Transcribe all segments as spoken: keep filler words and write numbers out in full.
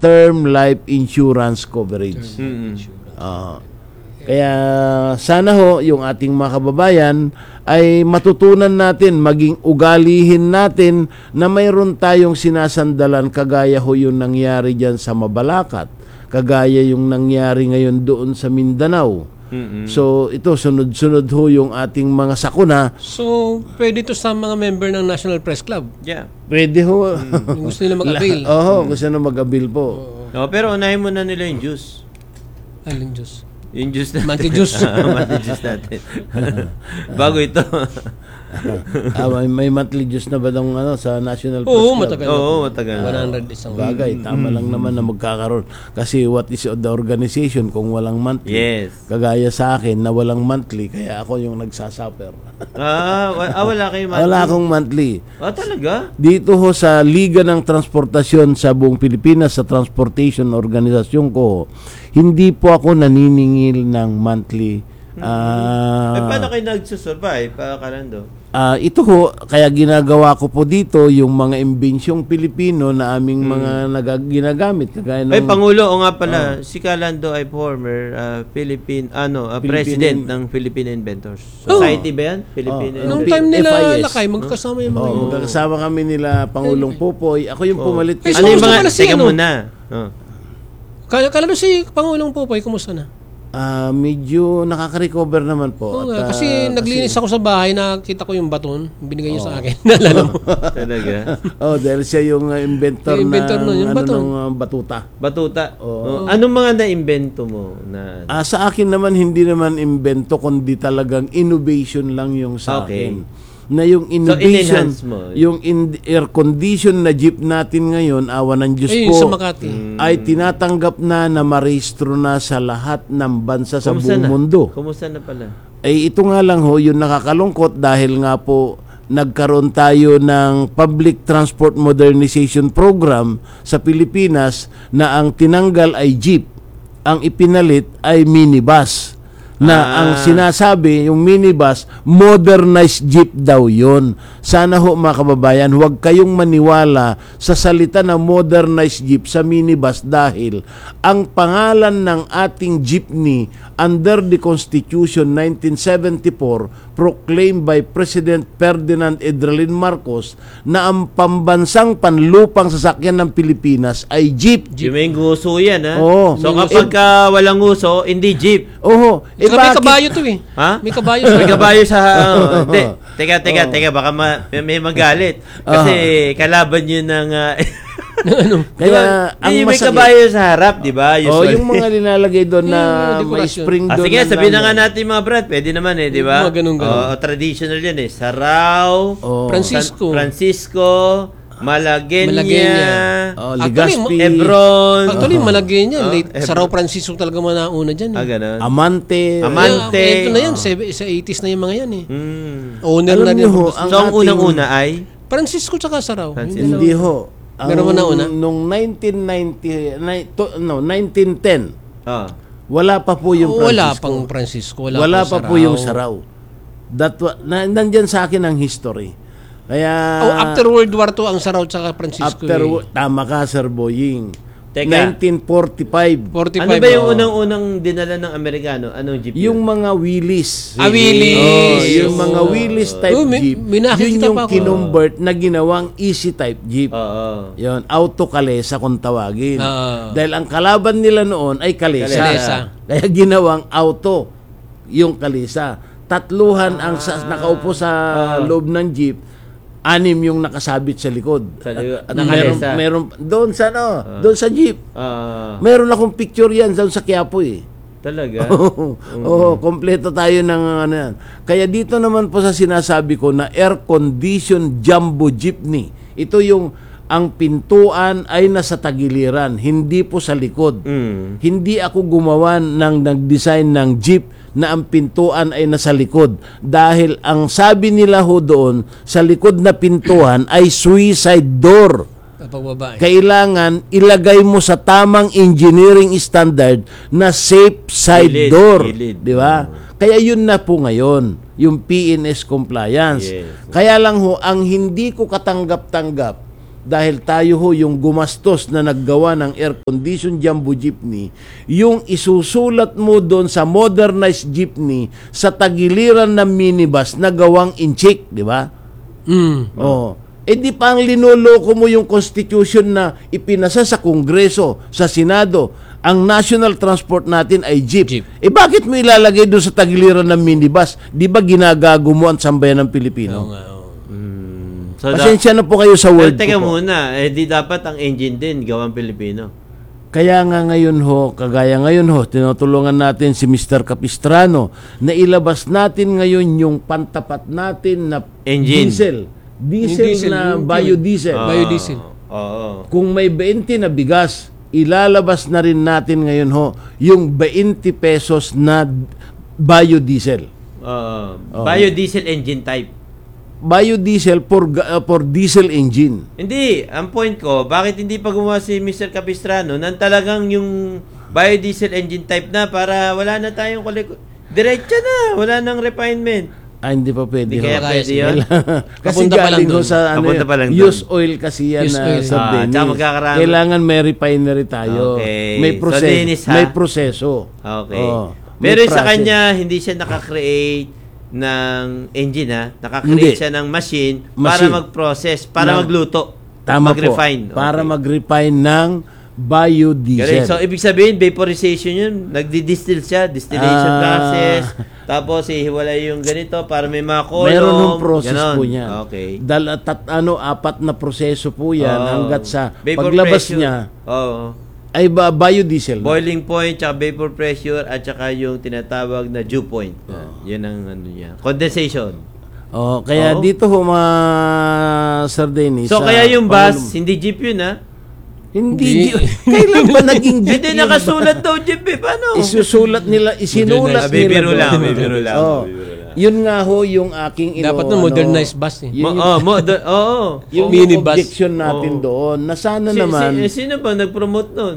term life insurance coverage. Mm-hmm. Uh, kaya sana ho yung ating mga kababayan ay matutunan natin, maging ugalihin natin na mayroon tayong sinasandalan kagaya ho yung nangyari dyan sa Mabalacat, kagaya yung nangyari ngayon doon sa Mindanao. Mm-hmm. So ito, sunod-sunod ho yung ating mga sakuna. So pwede ito sa mga member ng National Press Club? Yeah. Pwede ho. Mm. Gusto nila mag-avail? Oo, gusto nila mag-avail po. No, pero unahin mo na nila yung juice. Alin juice? Yung juice natin. Monthly juice. Monthly juice natin. Bago ito. ah, may, may monthly juice na ba ng ano, sa National Press Oo, Club? matagal. Oo, matagal. one hundred isang Bagay, tama lang naman na magkakaroon. Kasi what is the organization kung walang monthly? Yes. Kagaya sa akin na walang monthly, kaya ako yung nagsasuffer. ah, wa- ah, wala kayo monthly? Wala akong monthly. Ah, talaga? Dito ho sa Liga ng Transportasyon sa buong Pilipinas, sa transportation organisasyon ko, hindi po ako naniningil ng monthly. Ah, eh, paano kayo nagsusurvive, pa Kalando? Ah, ito ho, kaya ginagawa ko po dito yung mga imbensyong Pilipino na aming mga nag- ginagamit. Kagaya ng, Ay, Pangulo, o nga pala, si Kalando ay former uh, Philippine, ano, uh, Philippine president in- ng Philippine Inventors Society ba yan? Philippine Oh. Nung P- time nila F I S. lakay, magkasama yung mga oh, yun. magkakasama kami nila Pangulong Popoy. Ako yung pumalit. Eh, Ano so yung gusto mga, pala si teka ano? muna. Oh. Kala, kala doon si Pangulong Popoy, kumusta na? Ah, medyo nakaka-recover naman po. Oo At, nga, kasi ah, naglinis ako sa bahay, nakita ko yung baton, binigay niya sa akin. Naalala mo? Talaga? oh, dahil siya yung uh, inventor, Yung inventor ng, nun, yung ano, baton. ng, uh, batuta. Batuta. Oh. Anong mga na-invento mo? Na, Ah, sa akin naman, hindi naman invento, kundi talagang innovation lang yung sa Okay. akin. Na yung innovation, in-enhance mo. yung in, air condition na jeep natin ngayon, awa ng Diyos Eh, po, sa Makati. ay tinatanggap na na marehistro na sa lahat ng bansa sa Kumusta buong na? mundo. Kumusta na pala? Eh, ito nga lang ho, yung nakakalungkot dahil nga po nagkaroon tayo ng Public Transport Modernization Program sa Pilipinas na ang tinanggal ay jeep, ang ipinalit ay minibus. Na Ah. ang sinasabi, yung minibus, modernized jeep daw yun. Sana ho mga kababayan, huwag kayong maniwala sa salita na modernized jeep sa minibus dahil ang pangalan ng ating jeepney under the Constitution nineteen seventy-four proclaimed by President Ferdinand Edralin Marcos na ang pambansang panlupang sasakyan ng Pilipinas ay jeep. Yung may nguso yan, ha? Oo. So, May kapag ka walang nguso, hindi jeep. Oho, eh Saka may bakit? kabayo to eh. Ha? May kabayo sa May kabayo sa... oh, Hindi. Teka, teka, teka. Baka ma- may, may magalit. Kasi kalaban yun ng... Uh, Kaya ang yung may masakit- kabayo sa harap, di ba? Oh, Usually. yung mga linalagay doon na Yung may dekorasyon. spring Ah, doon. sige, na sabihin na nga lang. natin mga brad. Pwede naman eh, di ba? Mga ganun-ganun. Oo, traditional yan eh. Saraw, Oh. Francisco. San Francisco, Malagueña, Malagueña. Oh, Actually, Legazpi, Hebron. Actually, malagyan yan. Oh, Late, eh, Saraw Francisco talaga mga nauna dyan. Ah, Eh. ganun. Amante. Amante. Kaya, ito na yan, sa, sa eighties na yung mga yan eh. Mm. Owner Alam na niyo rin. ho, Ang, So, ang ating- unang-una ay? Francisco tsaka Saraw. Francisco. Yung Hindi dalawa. ho. Ang, Meron ba nauna? Nung nineteen ninety, ni- to, no, nineteen ten, Oh. wala pa po yung Oo, wala Francisco. pang Francisco. Wala, Wala pang pa po yung Saraw. That, wa- na, nandyan sa akin ang history. Kaya, Oh, after World War Two, ang Saraw tsaka Francisco. after, eh. wo- tama ka, Sir Boying. Teka. nineteen forty-five. forty-five. Ano ba yung oh. unang-unang dinala ng Amerikano? Anong jeep Yung yun? mga Willys. Ah, Willys. Oh, yung Oo. mga Willys type Oh, may- jeep. may nakikita Yun yung pa ako. kinumbert na ginawang easy type jeep. Oo. Yun, auto kalesa kung tawagin. Ah. Dahil ang kalaban nila noon ay kalesa. Kalesa. Kaya ginawang auto yung kalesa. Tatluhan ang sa, nakaupo sa loob ng jeep, anim yung nakasabit sa likod. Sa likod. At Nakalesa. meron, meron, doon sa ano, doon sa jeep. Ah, Meron akong picture yan doon sa Quiapo eh. talaga? Oo, oo, kompleto tayo ng ano yan. Kaya dito naman po sa sinasabi ko na air-conditioned jumbo jeepney. Ito yung ang pintuan ay nasa tagiliran, hindi po sa likod. Mm. Hindi ako gumawa ng nag-design ng jeep na ang pintuan ay nasa likod. Dahil ang sabi nila ho doon, sa likod na pintuan ay suicide door. Pagbaba. Kailangan ilagay mo sa tamang engineering standard na safe side Gilid, door, gilid. 'di ba? Kaya yun na po ngayon, yung P N S compliance. Yes. Kaya lang ho ang hindi ko katanggap-tanggap dahil tayo ho yung gumastos na naggawa ng air-conditioned jumbo jeepney, yung isusulat mo doon sa modernized jeepney sa tagiliran ng minibus na gawang inchik, di ba? Mm. Oh. Eh di pa ang linoloko mo yung constitution na ipinasa sa Kongreso, sa Senado. Ang national transport natin ay jeep. Jeep. Eh bakit mo ilalagay doon sa tagiliran ng minibus? Di ba ginagago mo ang sambayan ng Pilipino? Oo nga, oo. So, da- Pasensya na po kayo sa Pero word teka ko po. muna, eh di dapat ang engine din gawang Pilipino. Kaya nga ngayon ho, kagaya ngayon ho, tinutulungan natin si Mister Capistrano na ilabas natin ngayon yung pantapat natin na Engine. diesel. Diesel, Yung diesel, na yung biodiesel. Ah, Biodiesel. Oo. Kung may twenty na bigas, ilalabas na rin natin ngayon ho yung twenty pesos na biodiesel. Oo. Oh. Biodiesel engine type. Biodiesel for, ga- uh, for diesel engine. Hindi, ang point ko, bakit hindi pa gumawa si Mister Capistrano nang talagang yung biodiesel engine type na para wala na tayong kulik... Diretso na, wala nang refinement. Ah, hindi pa pwede Hindi ho. kaya Kaya pwede sige. yun? Kasi Papunta pa lang galing ho dun. sa ano, Papunta pa lang dun. use oil kasi yan Use na oil. sa Ah, Dennis. tsaka magkakarami. Kailangan may refinery tayo. Okay. May So, proseso. Dennis, ha? may proseso. Okay. Oo. May Pero sa process. kanya, hindi siya nakakreate ng engine, ha? Nakakreate Hindi. siya ng machine, para Machine. mag-process, para Na- magluto. Tama mag-refine. po. Para Okay. mag-refine ng biodiesel. Correct. So, ibig sabihin, vaporization yun. Nagdi-distill siya. Distillation Ah. process. Tapos, ihiwalay yung ganito para may mga kolong. Meron ng process Ganon. po yan. Okay. Dal, tat, ano, apat na proseso po yan Oh. hanggat sa Vapor paglabas pressure. niya Oo. ay ba, biodiesel. na. Boiling point, tsaka vapor pressure, at tsaka yung tinatawag na dew point. Yan ang ano niya. Condensation. Oh, kaya Oo. dito ho mga Sir Dennis. So, sa kaya yung bus, Pangulong- hindi jeep yun, ha? Hindi. Hindi. Kailan ba naging jeep Hindi yun? nakasulat daw jeep, eh. Paano? Isusulat nila, isinulat Ah, nila. bibiro doon. lang, bibiro lang, Oh. bibiro lang. Yun nga ho yung aking ino. Dapat na modernized bus eh. Yun Mo, yung- oh, mo, do, oo. yung minibus. objection natin Oo. doon na sana Si- naman si- sino ba nag-promote nun?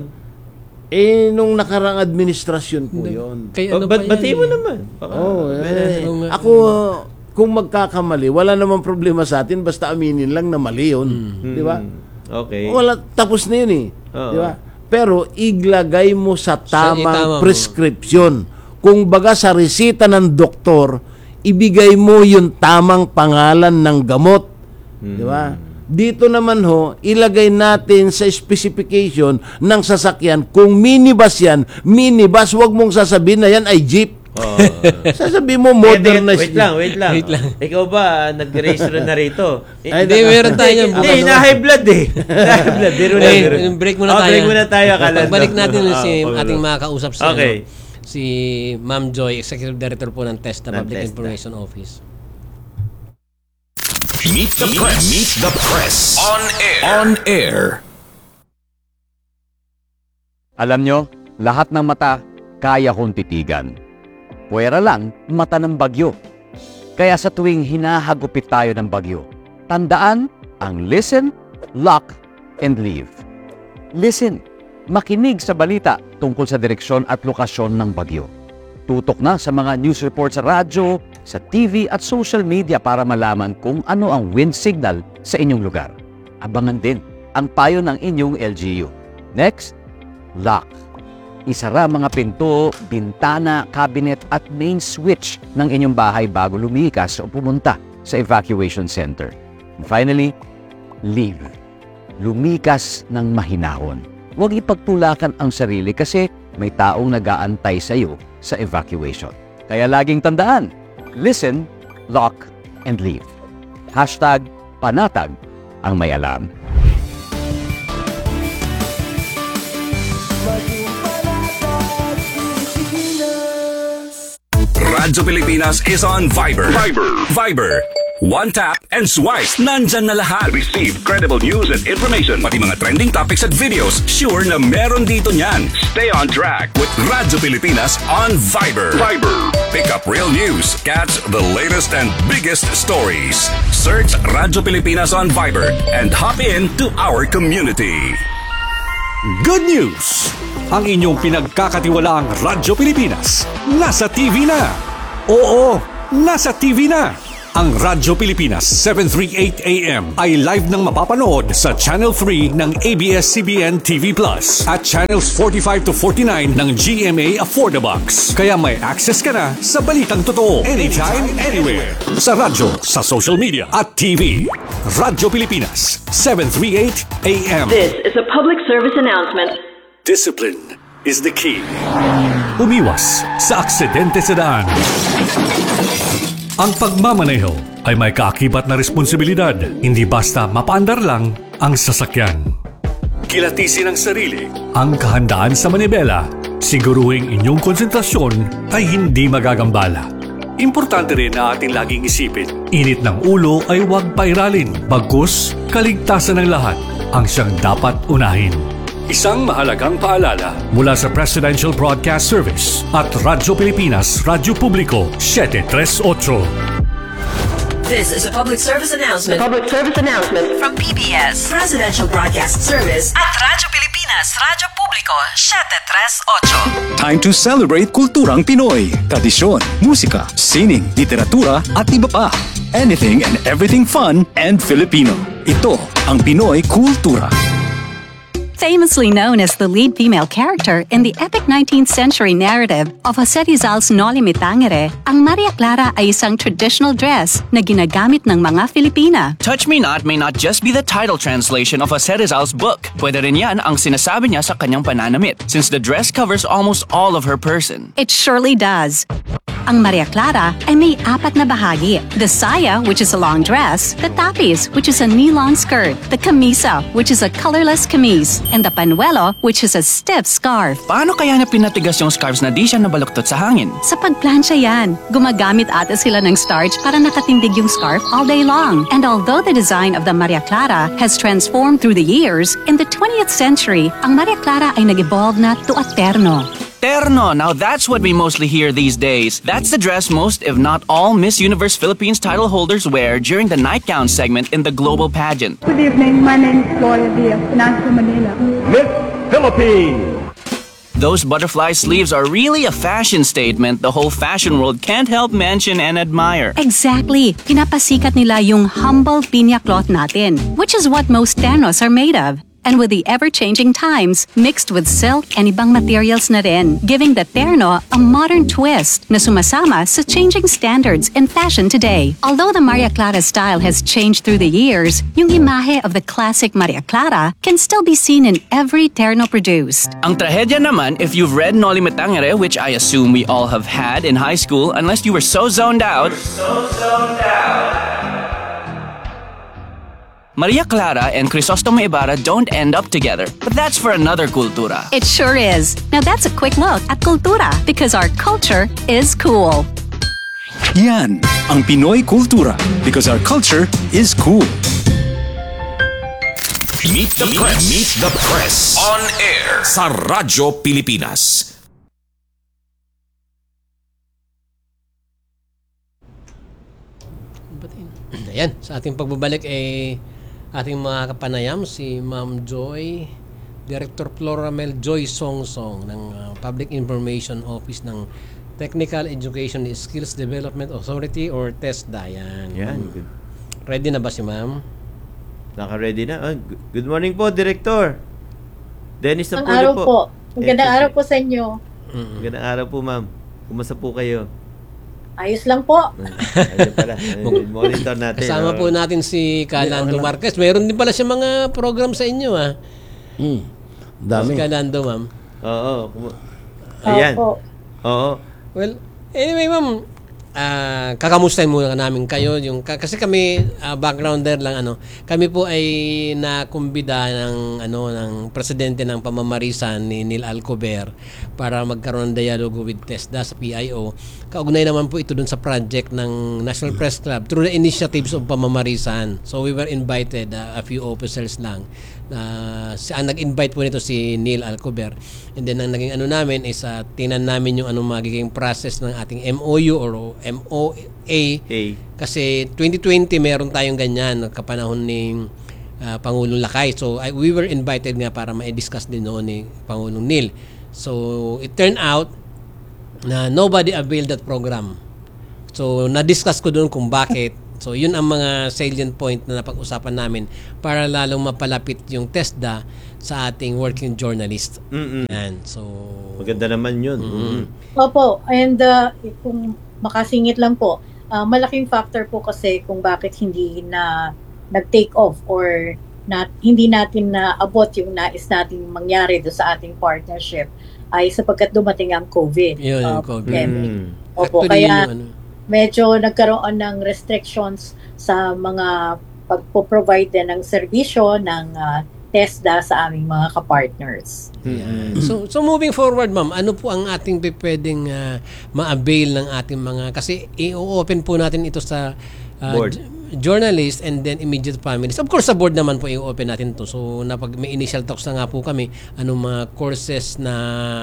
eh nung nakarang administrasyon po yun. Kaya ano Ba- pa Ba't bati yan mo eh? naman? Baka, Oh, eh, Oo nga. ako kung magkakamali, wala namang problema sa atin basta aminin lang na mali yun, di ba? Okay. Wala, tapos na yun eh, Oo. di ba? Pero iglagay mo sa Sa itama tamang mo. prescription. Kung baga sa resita ng doktor, ibigay mo yung tamang pangalan ng gamot, di ba? Dito naman ho, ilagay natin sa specification ng sasakyan, kung minibus yan, minibus, wag mong sasabihin na yan ay jeep. Oh. Sasabihin mo Wait, modernized wait lang, wait lang. Wait lang. Ikaw ba, nag-race rin na rito? Eh, Ay, Hindi, meron tayo Hindi, yan. hindi, na-high blood eh. Na-high blood. Biro lang, Eh, biro. break muna Oh, tayo. break muna tayo. akala Pagbalik ko. natin Ah, si okay. ating makakausap si, Okay. ano, si Ma'am Joy, Executive Director po ng TESTA Ng Public TESTA. Information Office. Meet the press. Meet the press. On air. On air. Alam nyo, lahat ng mata kaya kong titigan. Puwera lang, mata ng bagyo. Kaya sa tuwing hinahagupit tayo ng bagyo, tandaan ang listen, lock, and leave. Listen, makinig sa balita tungkol sa direksyon at lokasyon ng bagyo. Tutok na sa mga news report sa radyo, sa T V at social media para malaman kung ano ang wind signal sa inyong lugar. Abangan din ang payo ng inyong L G U. Next, lock. Isara mga pinto, bintana, cabinet at main switch ng inyong bahay bago lumikas o pumunta sa evacuation center. And finally, leave. Lumikas ng mahinahon. Huwag ipagtulakan ang sarili kasi may taong nag-aantay sa iyo sa evacuation. Kaya laging tandaan, listen, lock, and leave. Hashtag panatag ang may alam. Radyo Pilipinas is on Viber. Viber. Viber. One tap and swipe. Nandyan na lahat. Receive credible news and information. Pati mga trending topics at videos. Sure na meron dito niyan. Stay on track with Radyo Pilipinas on Viber. Viber. Pick up real news. Catch the latest and biggest stories. Search Radyo Pilipinas on Viber and hop in to our community. Good news! Ang inyong pinagkakatiwalaang Radyo Pilipinas nasa T V na. Oo, nasa T V na. Ang Radyo Pilipinas seven thirty-eight A M ay live nang mapapanood sa Channel three ng A B S C B N T V Plus at Channels forty-five to forty-nine ng G M A Affordabox. Kaya may access ka na sa balitang totoo anytime, anywhere. Sa radyo, sa social media at T V. Radyo Pilipinas seven thirty-eight A M. This is a public service announcement. Discipline is the key. Umiwas sa aksidente sa daan. Ang pagmamaneho ay may kaakibat na responsibilidad, hindi basta mapaandar lang ang sasakyan. Kilatisin ang sarili, ang kahandaan sa manibela, siguruhing inyong konsentrasyon ay hindi magagambala. Importante rin na ating laging isipin, init ng ulo ay huwag pairalin, bagkus kaligtasan ng lahat ang siyang dapat unahin. Isang mahalagang paalala mula sa Presidential Broadcast Service at Radyo Pilipinas, Radyo Publiko seven thirty-eight. This is a public service announcement. Public service announcement From P B S, Presidential Broadcast Service at Radyo Pilipinas, Radyo Publiko seven thirty-eight. Time to celebrate kulturang Pinoy, tradisyon, musika, sining, literatura at iba pa. Anything and everything fun and Filipino. Ito ang Pinoy Kultura. Famously known as the lead female character in the epic nineteenth century narrative of Jose Rizal's Noli Me Tangere, ang Maria Clara ay isang traditional dress na ginagamit ng mga Filipina. Touch Me Not may not just be the title translation of Jose Rizal's book. Pwede rin yan ang sinasabi niya sa kanyang pananamit, since the dress covers almost all of her person. It surely does. Ang Maria Clara ay may apat na bahagi. The saya, which is a long dress, the tapis, which is a knee-long skirt, the camisa, which is a colorless camise, and the panuelo, which is a stiff scarf. Paano kaya na pinatigas yung scarves na di siya nabaluktot sa hangin? Sa pagplansya yan, gumagamit ata sila ng starch para nakatindig yung scarf all day long. And although the design of the Maria Clara has transformed through the years, in the twentieth century, ang Maria Clara ay nag-evolve na to a terno. Terno, now that's what we mostly hear these days. That's the dress most, if not all, Miss Universe Philippines title holders wear during the nightgown segment in the global pageant. Good evening, my name is Gloria Diaz, Financial Manila. Miss Philippines! Those butterfly sleeves are really a fashion statement the whole fashion world can't help mention and admire. Exactly. Pinapasikat nila yung humble pinya cloth natin, which is what most ternos are made of. And with the ever-changing times, mixed with silk and ibang materials na rin, giving the terno a modern twist na sumasama sa changing standards in fashion today. Although the Maria Clara style has changed through the years, yung imahe of the classic Maria Clara can still be seen in every terno produced. Ang trahedya naman, if you've read Noli Me Tangere, which I assume we all have had in high school, unless you were so zoned out, So zoned out. Maria Clara and Crisostomo Ibarra don't end up together. But that's for another kultura. It sure is. Now that's a quick look at kultura, because our culture is cool. Yan ang Pinoy Kultura because our culture is cool. Meet the Press. Meet the Press. On air sa Radyo Pilipinas. Ayan, sa ating pagbabalik eh ating mga kapanayam si Ma'am Joy, Director Floramel Joy Songsong ng uh, Public Information Office ng Technical Education Skills Development Authority or TESDA. Yan. Yan. Ready na ba si Ma'am? Naka-ready na. Ah, good morning po, Director. Dennis na Ang araw po. po. Magandang araw po sa inyo. Mm-hmm. Magandang araw po, ma'am. Kumusta po kayo? Ayos lang po. Ayun pala. Monitor natin. Kasama oh. po natin si Calando Marquez. Meron din pala siya mga program sa inyo, ha? Hmm. Dami. Si Calando, ma'am. Oo. Kumu- Ayan. Opo. Oo. Well, anyway, ma'am, ah kakamustahin muna namin kayo. Yung, k- kasi kami, ah, backgrounder lang, ano, kami po ay nakumbida ng, ano, ng presidente ng pamamarisan ni Neil Alcover para magkaroon ng dialogue with TESDA sa P I O. Kaugnay naman po ito dun sa project ng National Press Club through the initiatives of pamamarisan. So we were invited, uh, a few officers lang. Uh, si, ang nag-invite po nito si Neil Alcover. And then ang naging ano namin is uh, tinan namin yung ano magiging process ng ating M O U or M O A. Hey. Kasi twenty twenty meron tayong ganyan kapanahon ni uh, Pangulong Lakay. So I, we were invited nga para ma-discuss din noon ni Pangulong Neil. So it turned out na nobody availed that program. So na-discuss ko doon kung bakit So, yun ang mga salient point na napag-usapan namin para lalong mapalapit yung TESDA sa ating working journalist. Mm-mm. Yan. So, maganda naman yun. Mm-hmm. Opo, and uh, kung makasingit lang po, uh, malaking factor po kasi kung bakit hindi na nag-take off or na, hindi natin na-abot yung nais natin mangyari do sa ating partnership ay sapagkat dumating ang COVID. Yun, uh, yung COVID. pandemic. Mm. Opo, Actually, kaya yun, ano, medyo nagkaroon ng restrictions sa mga pagpo-provide din ng serbisyo ng uh, TESDA sa aming mga kapartners. Yeah. So so moving forward, ma'am, ano po ang ating pwedeng uh, ma-avail ng ating mga, kasi i-open po natin ito sa uh, board. j- journalists and then immediate families. Of course, sa board naman po i-open natin to. So napag may initial talks na nga po kami, anong mga courses na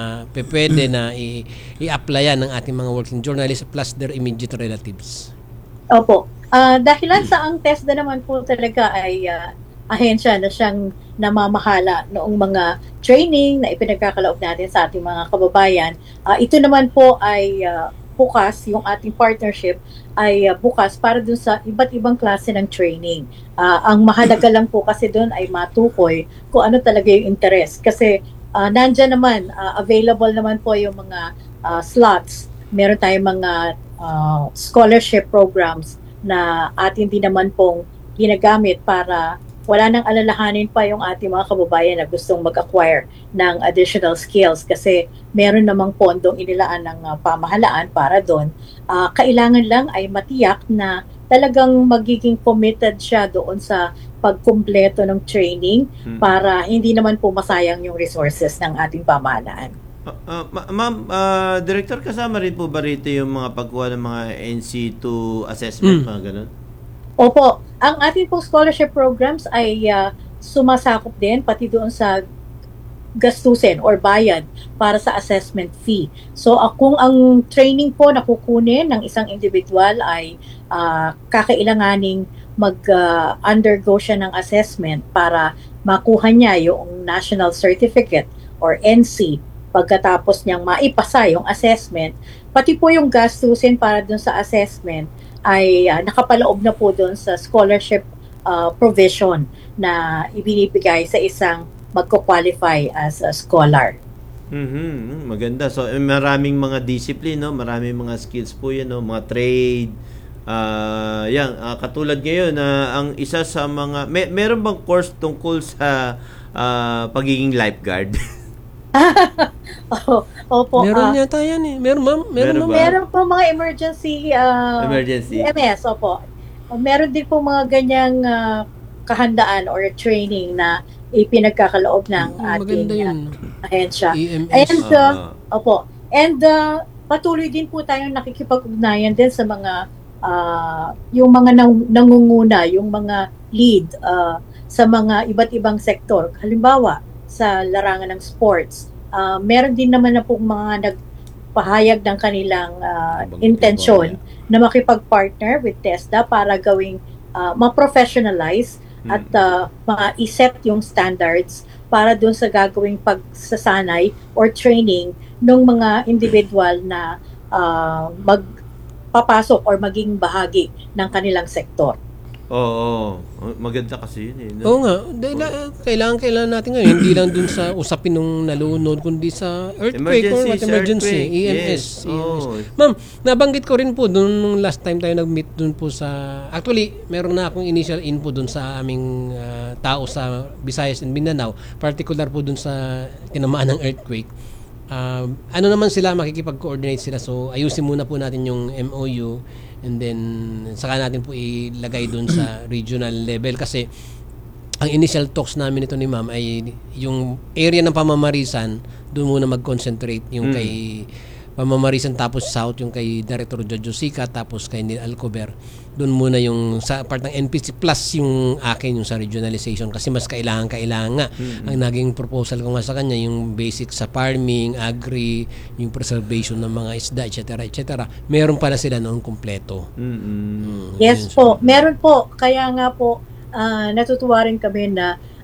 pwede na i- i-applyan ng ating mga working journalists plus their immediate relatives. Opo. Uh, dahilan sa ang TESDA naman po talaga ay uh, ahensya na siyang namamahala noong mga training na ipinagkakaloob natin sa ating mga kababayan. Uh, ito naman po ay uh, bukas, yung ating partnership ay uh, bukas para dun sa iba't ibang klase ng training. Uh, ang mahalaga lang po kasi dun ay matukoy kung ano talaga yung interest. Kasi uh, nandyan naman, uh, available naman po yung mga uh, slots. Meron tayong mga uh, scholarship programs na atin din naman pong ginagamit para wala nang alalahanin pa yung ating mga kababayan na gustong mag-acquire ng additional skills kasi meron namang pondong inilaan ng uh, pamahalaan para doon. Uh, kailangan lang ay matiyak na talagang magiging committed siya doon sa pagkumpleto ng training hmm. para hindi naman po masayang yung resources ng ating pamahalaan. Uh, uh, ma- ma'am, uh, Director, kasama rin po ba rito yung mga pagkuha ng mga N C two assessment, mm. mga ganun? Opo, ang ating po scholarship programs ay uh, sumasakop din pati doon sa gastusin or bayad para sa assessment fee. So uh, kung ang training po na kukunin ng isang individual ay uh, kakailanganing mag-undergo uh, siya ng assessment para makuha niya yung National Certificate or N C pagkatapos niyang maipasa yung assessment, pati po yung gastusin para doon sa assessment ay uh, nakapaloob na po doon sa scholarship uh, provision na ibinibigay sa isang magko-qualify as a scholar. Mm-hmm. Maganda. So eh, maraming mga discipline, no? Maraming mga skills po 'yan, no? Mga trade. Uh, yan, uh, katulad ngayon na uh, ang isa sa mga may, meron bang course tungkol sa uh, pagiging lifeguard? oh, opo. Meron uh, yata yan eh. Meron, ma'am? Meron, meron, ma'am? meron po mga emergency uh, emergency. E M S, opo. Uh, meron din po mga ganyang uh, kahandaan or training na ipinagkakaloob ng oh, ating uh, ahensya. E M S. And, uh, uh, opo. And uh, patuloy din po tayong nakikipag-ugnayan din sa mga uh, yung mga nang, nangunguna, yung mga lead uh, sa mga iba't ibang sektor. Halimbawa, sa larangan ng sports. Uh, meron din naman na pong mga nagpahayag ng kanilang uh, intensyon na makipag-partner with TESDA para gawing uh, ma-professionalize hmm. at uh, ma-iset yung standards para dun sa gagawing pagsasanay or training ng mga individual na uh, magpapasok or maging bahagi ng kanilang sektor. Oo, oh, maganda kasi yun eh. No? Oo nga, dahil, uh, kailangan kailangan natin ngayon hindi lang dun sa usapin ng nalunod kundi sa earthquake or what emergency, E M S. Yes. Oh. Ma'am, nabanggit ko rin po dun nung last time tayo nag-meet dun po sa, actually, meron na akong initial info dun sa aming uh, tao sa Visayas and Mindanao, particular po dun sa tinamaan ng earthquake. Uh, ano naman sila, makikipag-coordinate sila, so ayusin muna po natin yung M O U and then saka natin po ilagay dun sa regional level kasi ang initial talks namin ito ni ma'am ay yung area ng pamamarisan doon muna mag-concentrate yung mm. kay pamamarisan tapos south yung kay Director Jojo Sica tapos kay Neil Alcover doon muna yung sa part ng N P C plus yung akin yung sa regionalization kasi mas kailangan kailangan nga mm-hmm. ang naging proposal ko nga sa kanya yung basic sa farming, agri, yung preservation ng mga isda, etc etc meron pala sila noong kumpleto. Mm-hmm. Yes po, meron po, kaya nga po uh, natutuwa rin kami na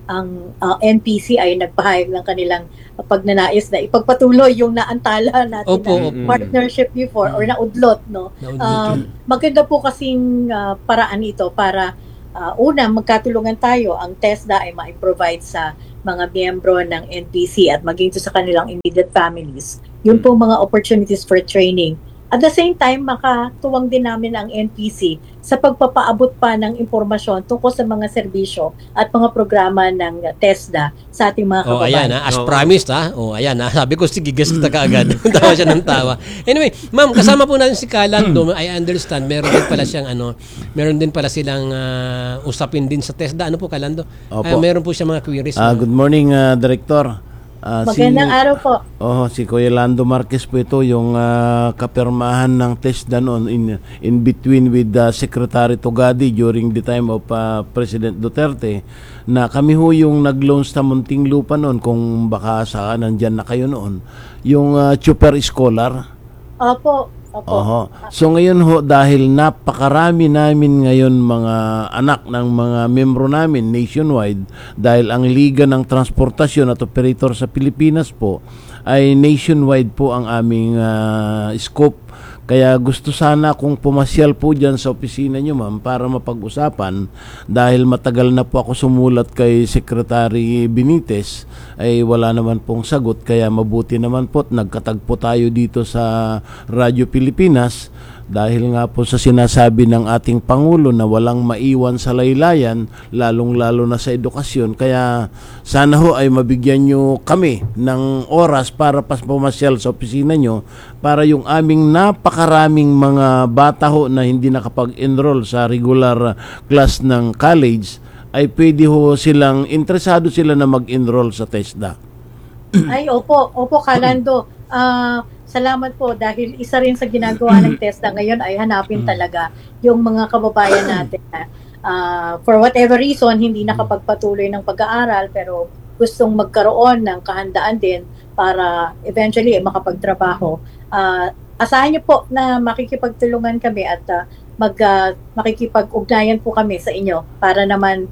ang uh, N P C ay nagpahayag ng kanilang pagnanais na ipagpatuloy yung naantala natin Opo, na opo. partnership before or naudlot, no? Naudlot Uh, yun. maganda po kasing uh, paraan ito para uh, una, magkatulungan tayo. Ang TESDA ay ma-provide sa mga miyembro ng N P C at maging to sa kanilang immediate families. Yun po mga opportunities for training. At the same time, makatuwang din namin ang N P C sa pagpapaabot pa ng impormasyon tungkol sa mga serbisyo at mga programa ng TESDA sa ating mga Oh, kababayan. ayan ha. As promised ha. Oh, ayan ha. Sabi ko, sige, guess kita kaagad. Tawa siya ng tawa. Anyway, ma'am, kasama po natin si Calando. I understand, meron din pala siyang ano, meron din pala silang ah, usapin din sa TESDA. Ano po, Calando? Opo. Ah, meron po siya mga queries. Ah, no? good morning, ah, Director. Ah, Magandang si, araw po. Oh, si Kuya Lando Marquez po ito, yung ah, kapirmahan ng TESDA noon in, in between with uh, Secretary Tugadi during the time of ah, President Duterte, na kami ho yung nag-loan sa Muntinlupa noon, kung baka saan nandyan na kayo noon, yung uh, Super Scholar. Opo. Opo. Oho. So ngayon ho, dahil napakarami namin ngayon mga anak ng mga membro namin nationwide, dahil ang Liga ng Transportasyon at Operator sa Pilipinas po ay nationwide po ang aming uh, scope. Kaya gusto sana kung pumasyal po dyan sa opisina nyo, ma'am, para mapag-usapan, dahil matagal na po ako sumulat kay Secretary Benitez, ay wala naman pong sagot. Kaya mabuti naman po at nagkatagpo tayo dito sa Radyo Pilipinas, dahil nga po sa sinasabi ng ating Pangulo na walang maiwan sa laylayan, lalong-lalo na sa edukasyon. Kaya sana ho ay mabigyan nyo kami ng oras para pas pumasyal sa opisina nyo, para yung aming napakaraming mga bata ho na hindi nakapag-enroll sa regular class ng college, ay pwede ho silang, interesado sila na mag-enroll sa TESDA. Ay, opo. Opo, Calando. Ah... Salamat po dahil isa rin sa ginagawa ng TESDA ngayon ay hanapin talaga yung mga kababayan natin na uh, for whatever reason hindi nakapagpatuloy ng pag-aaral pero gustong magkaroon ng kahandaan din para eventually eh, makapagtrabaho. Uh, asahan niyo po na makikipagtulungan kami at uh, mag, uh, makikipag-ugnayan po kami sa inyo para naman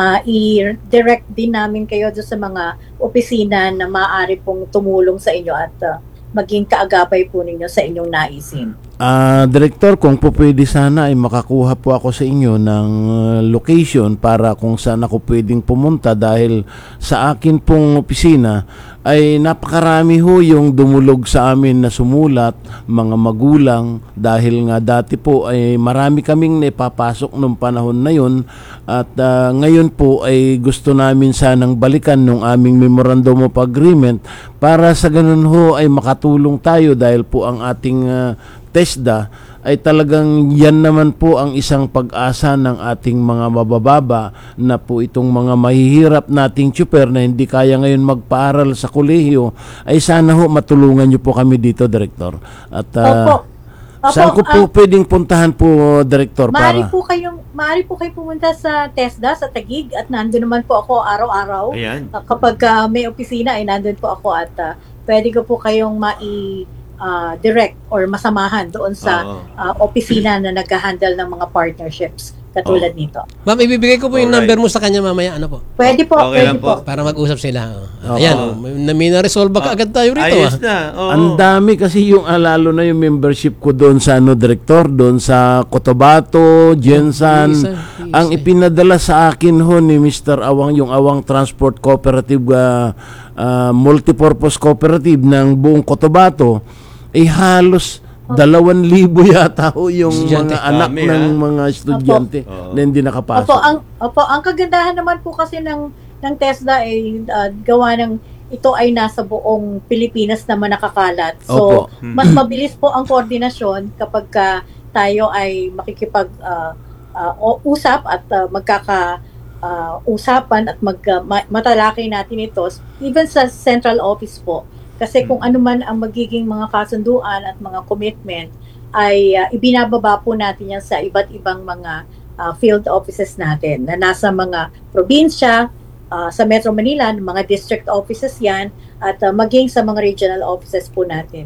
ma-direct din namin kayo doon sa mga opisina na maaari pong tumulong sa inyo at uh, maging kaagapay po ninyo sa inyong naisin. Ah, Director, kung po pwede sana ay makakuha po ako sa inyo ng uh, location para kung saan ako pwedeng pumunta, dahil sa akin pong opisina ay napakarami ho yung dumulog sa amin na sumulat, mga magulang, dahil nga dati po ay marami kaming naipapasok nung panahon na yun, at uh, ngayon po ay gusto namin sanang balikan nung aming memorandum of agreement para sa ganun ho ay makatulong tayo, dahil po ang ating uh, TESDA ay talagang yan naman po ang isang pag-asa ng ating mga mabababa na po itong mga mahihirap nating tsuper na hindi kaya ngayon magpaaral sa kolehiyo, ay sana ho matulungan nyo po kami dito, Director. At uh, Opo. Opo, saan ko po uh, pwedeng puntahan po, Director? Maaari para po kayong maaari po kayo pumunta sa TESDA sa Taguig at nandoon naman po ako araw-araw. Ayan. Uh, kapag uh, may opisina ay nandoon po ako at uh, pwede ko po kayong mai uh, direct or masamahan doon sa Oo. uh, opisina na nag-handle ng mga partnerships katulad Oo. nito. Ma'am, ibibigay ko po yung Alright. number mo sa kanya mamaya. Ano po? Pwede po, Okay pwede lang po. po. Para mag-usap sila. Oh. Oo. Ayan, oh, may, may na-resolve ba kaagad tayo rito? Ayos ah? na. Oo. ang dami kasi yung ah, lalo na yung membership ko doon sa ano, Director, doon sa Cotabato, Jensan. Isa, isa. Ang ipinadala sa akin ho ni Mister Awang, yung Awang Transport Cooperative, uh, uh, multipurpose cooperative ng buong Cotabato, ay halos dalawan libo yata ho yung Estudyante. mga anak Dami, ng ha? mga estudyante Opo. na hindi nakapasok. Opo, ang opo, ang kagandahan naman po kasi ng ng TESDA ay uh, gawa ng ito ay nasa buong Pilipinas naman nakakalat. So, Opo. mas mabilis po ang koordinasyon kapag ka tayo ay makikipag uh, uh, o- usap at uh, magkaka uh, usapan at mag uh, ma- matalakay natin ito even sa central office po. Kasi kung ano man ang magiging mga kasunduan at mga commitment ay uh, ibinababa po natin yan sa iba't ibang mga uh, field offices natin na nasa mga probinsya, uh, sa Metro Manila, mga district offices yan, at uh, maging sa mga regional offices po natin.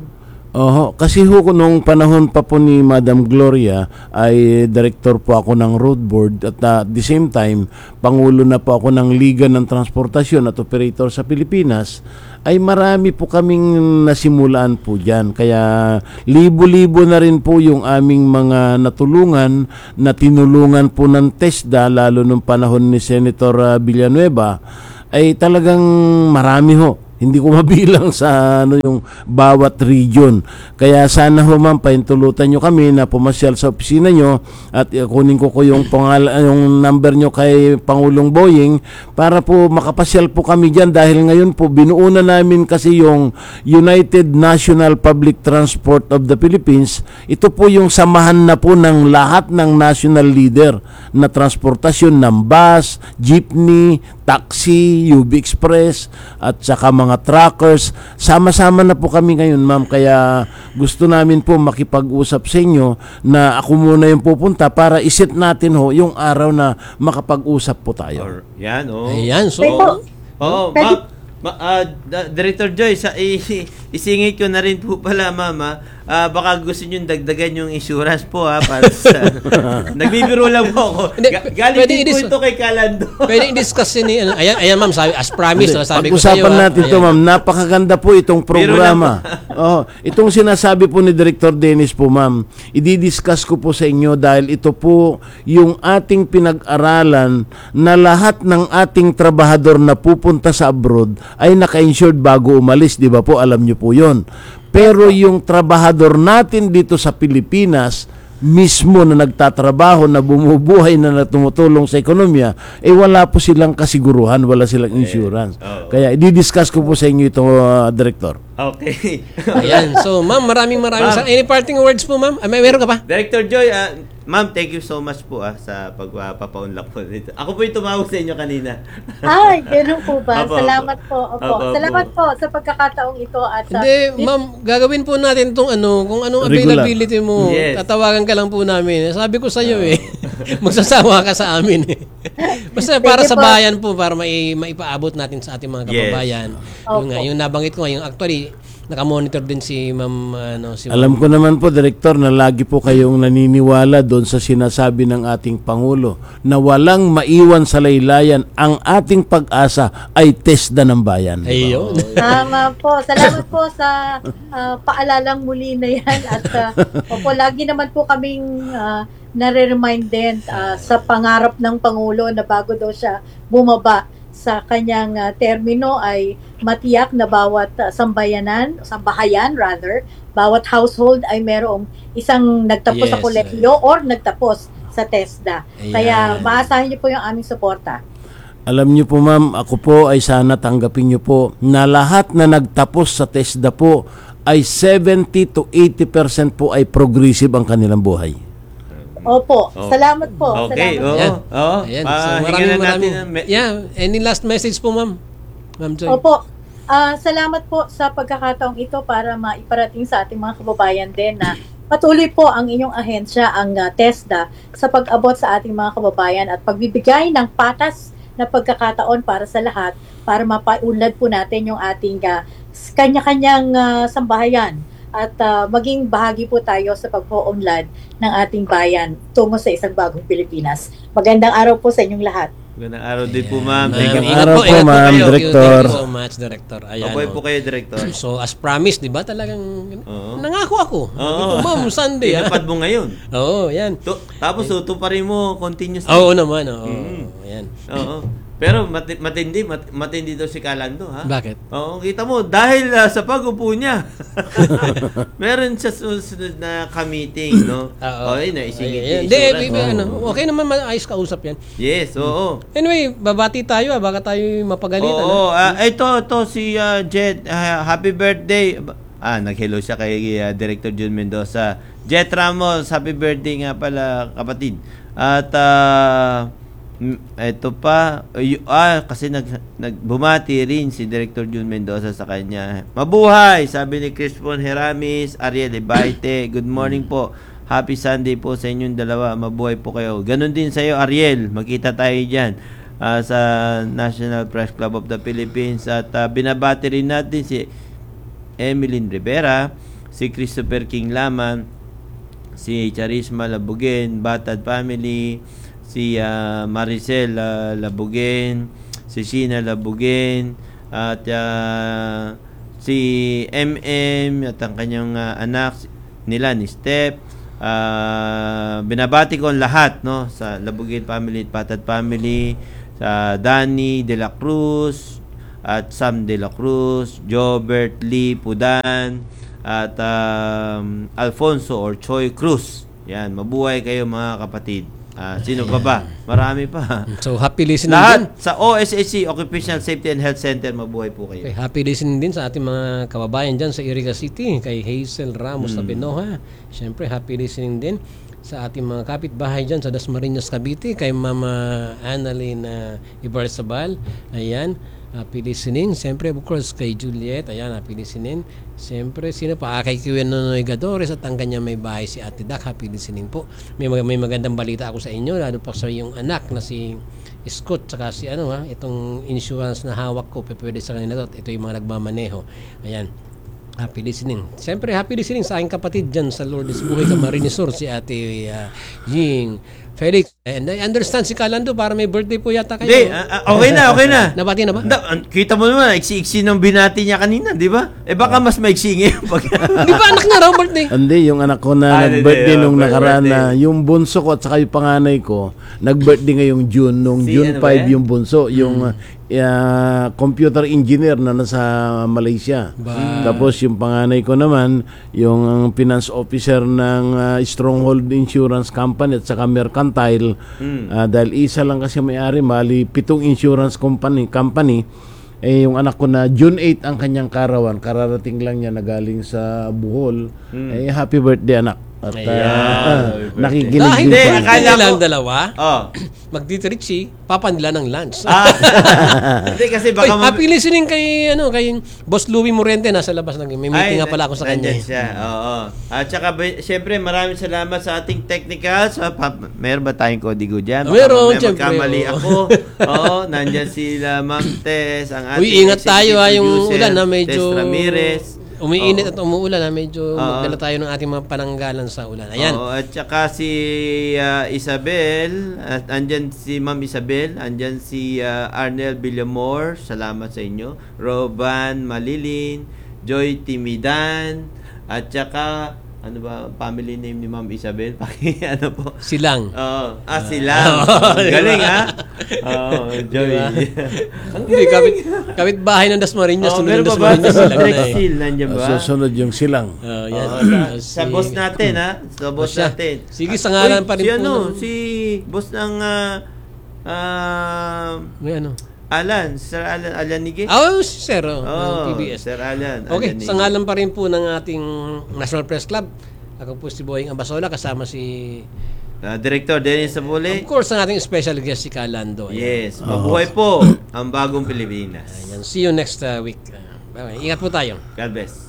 Oho, kasi ho nung panahon pa po ni Madam Gloria ay director po ako ng road board at uh, at the same time pangulo na po ako ng Liga ng Transportasyon at Operator sa Pilipinas, ay marami po kaming nasimulaan po dyan. Kaya libo-libo na rin po yung aming mga natulungan na tinulungan po ng TESDA lalo nung panahon ni Senator uh, Villanueva, ay talagang marami ho. Hindi ko mabilang sa ano yung bawat region. Kaya sana ho ma'am, paintulutan nyo kami na pumasyal sa opisina nyo at uh, kunin ko ko yung, pangal yung number nyo kay Pangulong Boying para po makapasyal po kami dyan dahil ngayon po binuuna namin kasi yung United National Public Transport of the Philippines. Ito po yung samahan na po ng lahat ng national leader na transportasyon ng bus, jeepney, taxi, U B Express at saka mga truckers. Sama-sama na po kami ngayon ma'am, kaya gusto namin po makipag-usap sa inyo na ako muna yung pupunta para iset natin ho yung araw na makapag-usap po tayo. Or, yan, oh. Ayan, so... Oo, oh, ma'am. Ma, uh, Director Joy, sa, i, isingit ko na rin po pala, mama. Uh, baka gusto nyo dagdagan yung insurance po, ha, para sa... Nagbibiro lang po ako. Ga- galing din po ito kay Calando. Pwede i-discuss ni... Ano, ayan, ayan ma'am, sabi, as promised, no, sabi ko sa iyo. Pag-usapan natin ito, ma'am. Napakaganda po itong programa. Oh, itong sinasabi po ni Director Dennis po, ma'am. I-discuss ko po sa inyo dahil ito po yung ating pinag-aralan na lahat ng ating trabahador na pupunta sa abroad ay naka-insured bago umalis, di ba po? Alam niyo po yon. Pero yung trabahador natin dito sa Pilipinas, mismo na nagtatrabaho, na bumubuhay, na tumutulong sa ekonomiya, eh wala po silang kasiguruhan, wala silang insurance. Eh, oh. Kaya i-discuss ko po sa inyo ito, uh, Director. Okay. Ayan. So, ma'am, maraming maraming... Sa, any parting words po, ma'am? Ah, may meron ka pa? Director Joy, uh, ma'am, thank you so much po ah, sa pagpapaunlak po dito. Ako po yung tumawag sa inyo kanina. Ay, gano'n po ba? Apo, Salamat po. Opo. Apo, apo. Salamat po sa pagkakataong ito. At uh, Hindi, ma'am, gagawin po natin itong ano, kung anong Regular. availability mo. Yes. Tatawagan ka lang po namin. Sabi ko sa iyo eh, magsasawa ka sa amin eh. Basta para sa bayan po, para mai, maipaabot natin sa ating mga kababayan. Yes. Yung, nga, yung nabanggit ko nga, yung actually, nakamonitor din si Ma'am ano si Alam ko naman po, Director, na lagi po kayong naniniwala doon sa sinasabi ng ating Pangulo na walang maiwan sa laylayan, ang ating pag-asa ay TESDA ng bayan. Ayun. Tama po. Salamat po sa uh, paalalang muli na yan. At uh, opo, lagi naman po kaming uh, nare-remind din uh, sa pangarap ng Pangulo na bago daw siya bumaba sa kanyang uh, termino ay matiyak na bawat uh, sambayanan, sambahayan rather, bawat household ay merong isang nagtapos Yes, sa kolehiyo or nagtapos sa TESDA. Ayan. Kaya maasahan niyo po yung aming suporta. Alam niyo po, ma'am, ako po ay sana tanggapin niyo po na lahat na nagtapos sa TESDA po ay seventy to eighty percent po ay progressive ang kanilang buhay. Opo. Oh. Salamat po. Okay, Salamat. oo. Ayan. Oo. Ayan. So, Ah, maraming hingan na maraming... natin ang me- Yeah. Any last message po, ma'am? Ma'am Joy. Opo. Ah, salamat po sa pagkakataong ito para maiparating sa ating mga kababayan din na patuloy po ang inyong ahensya, ang uh, TESDA, sa pag-abot sa ating mga kababayan at pagbibigay ng patas na pagkakataon para sa lahat para mapaunlad po natin yung ating uh, kanya-kanyang uh, sambahayan at uh, maging bahagi po tayo sa pagpo-unlad ng ating bayan tungo sa isang bagong Pilipinas. Magandang araw po sa inyong lahat. Magandang araw din po, ma'am. Thank you. Magandang Ingat araw po, po, ingat ma'am, kayo. Director. Thank you so much, Director. Ayan. Okay oh. po kayo, Director. So, as promised, di ba talagang Oo. nangako ako. Sabi ko, Oo. ma'am, Sunday. ah. Tinapad mo ngayon. Oo, yan. To, tapos tutuparin mo continuously. Oo naman, oo. Mm. Yan. Oo. Pero mati- matindi, mat- matindi daw si Calando, ha? Bakit? Oo, kita mo, dahil ah, sa pag-upo niya, meron siya susunod na ka-meeting, no? Oo. Okay, naisingit Ayan. yung Hindi, insurance. eh, ano, okay naman, maayos kausap yan. Yes, oo. Anyway, babati tayo, ah, baka tayo mapagalitan. Oo, ah. ah, ito, ito, si ah, Jet, ah, happy birthday. Ah, nag-hello siya kay ah, Director Jun Mendoza. Jet Ramos, happy birthday nga pala, kapatid. At, ah, mm, ito pa, ay- ah, kasi nag, nagbumati rin si Director Jun Mendoza sa kanya. Mabuhay, sabi ni Crispon Heramis, Ariel Ebaite, good morning po. Happy Sunday po sa inyong dalawa. Mabuhay po kayo. Ganon din sa iyo, Ariel. Magkita tayo dyan ah, sa National Press Club of the Philippines. At ah, binabati rin natin si Emeline Rivera, si Christopher King Laman, si Charisma Labugen, Batad Family, si uh, Maricel uh, Labugen, si Sheena Labugen, at uh, si M M at ang kanyang uh, anak nila ni Step. Uh, binabati ko ang lahat, no, sa Labugen family at Batad family, sa Danny De La Cruz at Sam De La Cruz, Jobert Lee Pudan, at um, Alfonso or Choi Cruz. Yan, mabuhay kayo mga kapatid. Ah, sino pa ba? Marami pa. So, happy listening Lahat din. sa O S S C, Occupational Safety and Health Center, mabuhay po kayo. Okay, happy listening din sa ating mga kababayan dyan sa Iriga City, kay Hazel Ramos Hmm. Abenoja. Siyempre, happy listening din sa ating mga kapitbahay dyan sa Dasmariñas, Cavite, kay Mama Annalyn uh, Ibarzabal. Ayan, happy listening. Siyempre, of course, kay Juliet. Ayan, happy listening. Siyempre, sino pa? Ah, kay Kuya Nonoy Gadores at ang kanya may bahay si Ate Dak. Happy listening po. May, mag- may magandang balita ako sa inyo, lalo pa sa yung anak na si Scott, saka si ano ha, itong insurance na hawak ko, pwede sa kanila to. Ito yung mga nagmamaneho. Ayan. Happy listening. Siyempre, happy listening sa aking kapatid dyan sa Lourdes Buhay Camarinesor, si Ate uh, Ying Felix. And I understand si Calando para may birthday po yata kayo. Hindi, uh, okay na, okay na. Nabati na ba? Da, kita mo naman, iksi-iksi ng binati niya kanina, di ba? Eh baka mas maiksi ngayon. Di ba anak na raw birthday? Hindi, yung anak ko na Ah, nag-birthday hindi, nung oh, nakaraan birthday. na, yung bunso ko at saka yung panganay ko, nag-birthday ngayong June, nung Si June ano ba five yan? yung bunso, yung uh, computer engineer na nasa Malaysia. Tapos yung panganay ko naman, yung finance officer ng uh, Stronghold Insurance Company at saka Mercantile. Uh, dahil isa lang kasi may-ari, mali pitong insurance company, company eh yung anak ko na June eighth ang kanyang karawan, kararating lang niya na galing sa Bohol. Eh happy birthday anak. At uh, Ayan. nakikinig Dahil din Hindi, po. akala hindi ko- lang dalawa, Oh. magtitriksi, papa nila ng lunch. Ah. Hindi kasi Oy, baka mam- happy listening kay ano kay Boss Louie Morente, nasa labas ng may meeting Ay, nga pala ako sa kanya. nandyan siya. Oo. At saka ba- syempre maraming salamat sa ating technical. Sa pa, meron ba tayong kodigo diyan? Meron, syempre, Magkamali oo. ako. Oo, nandiyan sila Ma'am Tess, ang ating Uy, ingat tayo, ha, executive yung producer, ulan na medyo Tess Ramirez. Umiinit Oo. at umuulan na medyo Oo. magdala tayo ng ating mga pananggalan sa ulan. Ayan. Oo, at saka si uh, Isabel, at andyan si Ma'am Isabel, andyan si uh, Arnel Villamor, salamat sa inyo. Roban Malilin, Joy Timidan, at saka ano ba family name ni Ma'am Isabel? Paki ano po? Silang. Oo. Ah, Silang. Ang galing ha. Oo, Joy. Ang Hindi, kapit, kapit bahay ng Dasmariñas. Oh, sunod meron ng pa ba Dasmariñas, sa silang na eh. Drexel? Nandiyan ba? Susunod yung silang. Oh, yan. Oo, sa, Si- sa boss natin ha. Sa boss siya. natin. Sige, sa ngalan Uy, pa rin si po ano, ng- si boss ng ah, ah, May ano? Alan, Sir Alan Alanige. Oh, si Sir, oh, ng Oh, P B S. Sir Alan. Okay, Alanige. sa ngalan pa rin po ng ating National Press Club. Ako po si Boying Abasola, kasama si, Ah, Director Dennis Sabule. of course, ang ating special guest si Calando. Ayan. Yes, mabuhay po ang bagong Pilipinas. Ayan. See you next uh, week. Uh, bye-bye. Ingat po tayo. God bless.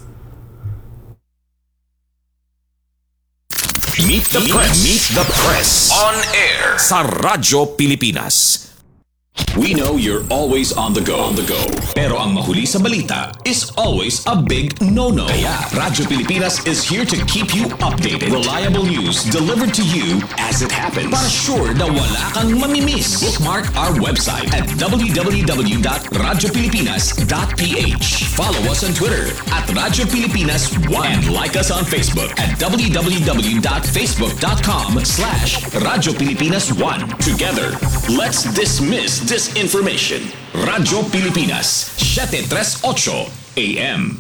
Meet the Press. Meet the Press. On air sa Radyo Pilipinas. We know you're always on the go. On the go. Pero ang mahuli sa balita is always a big no-no. Kaya Radyo Pilipinas is here to keep you updated. Reliable news delivered to you as it happens. Para sure na wala kang mamimiss. Bookmark our website at w w w dot radyo pilipinas dot p h. Follow us on Twitter at Radyo Pilipinas one. And like us on Facebook at w w w dot facebook dot com slash Radyo Pilipinas one. Together, let's dismiss disinformation. Radyo Pilipinas, seven thirty-eight A M.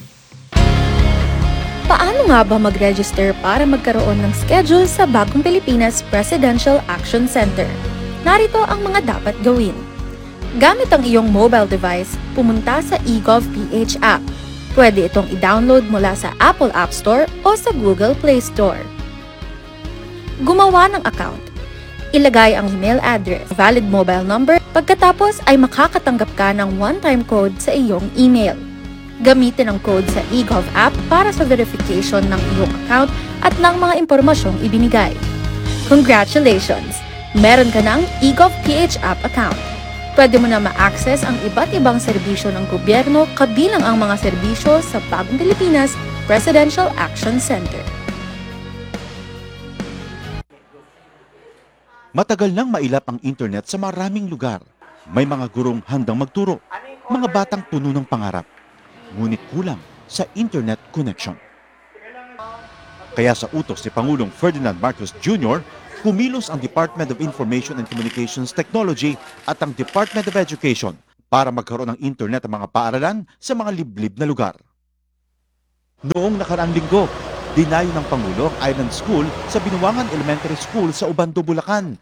Paano nga ba mag-register para magkaroon ng schedule sa Bagong Pilipinas Presidential Action Center? Narito ang mga dapat gawin. Gamit ang iyong mobile device, pumunta sa eGovPH app. Pwede itong i-download mula sa Apple App Store o sa Google Play Store. Gumawa ng account. Ilagay ang email address, valid mobile number, pagkatapos ay makakatanggap ka ng one-time code sa iyong email. Gamitin ang code sa eGov app para sa verification ng iyong account at ng mga impormasyong ibinigay. Congratulations! Meron ka ng eGovPH app account. Pwede mo na ma-access ang iba't ibang serbisyo ng gobyerno kabilang ang mga serbisyo sa Bagong Pilipinas Presidential Action Center. Matagal nang mailap ang internet sa maraming lugar. May mga gurong handang magturo, mga batang puno ng pangarap. Ngunit kulang sa internet connection. Kaya sa utos ni Pangulong Ferdinand Marcos Junior, kumilos ang Department of Information and Communications Technology at ang Department of Education para magkaroon ng internet ang mga paaralan sa mga liblib na lugar. Noong nakaraang linggo, dinayo ng Pangulo ang Island School sa Binuangan Elementary School sa Ubando, Bulacan.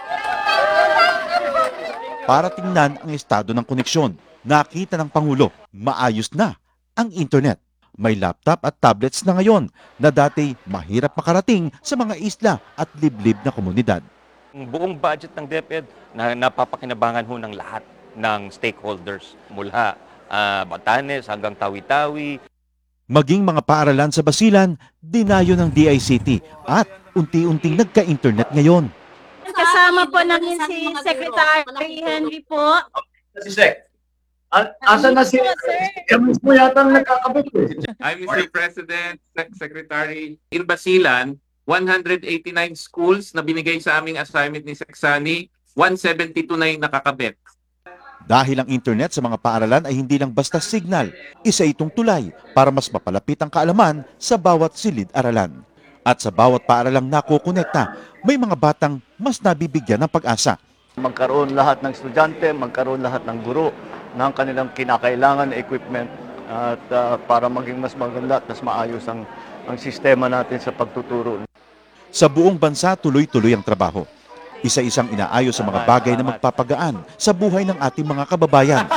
Para tingnan ang estado ng koneksyon, nakita ng Pangulo, maayos na ang internet. May laptop at tablets na ngayon na dati mahirap makarating sa mga isla at liblib na komunidad. Ang buong budget ng DepEd na napapakinabangan ho ng lahat ng stakeholders mula uh, Batanes hanggang Tawi-Tawi. Maging mga paaralan sa Basilan, dinayo ng D I C T at unti-unting nagka-internet ngayon. Kasama po namin si Secretary Henry po. Si Sec. Asa na si Kami mo yata nagkakabit eh. I'm Mister President, Sec- Secretary. In Basilan, one hundred eighty-nine schools na binigay sa aming assignment ni Seksani, one seventy-two na yung nakakabit. Dahil ang internet sa mga paaralan ay hindi lang basta signal, isa itong tulay para mas mapalapit ang kaalaman sa bawat silid-aralan. At sa bawat paaralang nakukonekta, may mga batang mas nabibigyan ng pag-asa. Magkaroon lahat ng estudyante, magkaroon lahat ng guro ng kanilang kinakailangan na equipment at uh, para maging mas maganda at mas maayos ang, ang sistema natin sa pagtuturo. Sa buong bansa, tuloy-tuloy ang trabaho. Isa-isang inaayos sa mga bagay na magpapagaan sa buhay ng ating mga kababayan.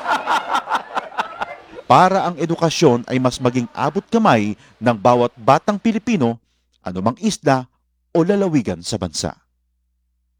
Para ang edukasyon ay mas maging abot kamay ng bawat batang Pilipino, anumang isla o lalawigan sa bansa.